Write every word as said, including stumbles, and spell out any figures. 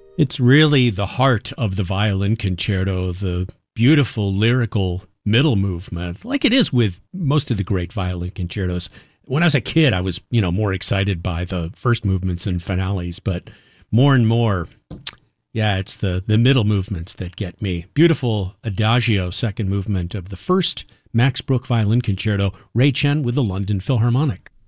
It's really the heart of the violin concerto, the beautiful lyrical middle movement, like it is with most of the great violin concertos. When I was a kid, I was, you know, more excited by the first movements and finales, but more and more, yeah, it's the, the middle movements that get me. Beautiful Adagio, second movement of the first Max Bruch Violin Concerto, Ray Chen with the London Philharmonic.